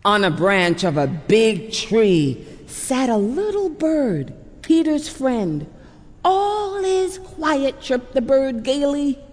On a branch of a big tree sat a little bird, Peter's friend. "All is quiet," chirped the bird gaily.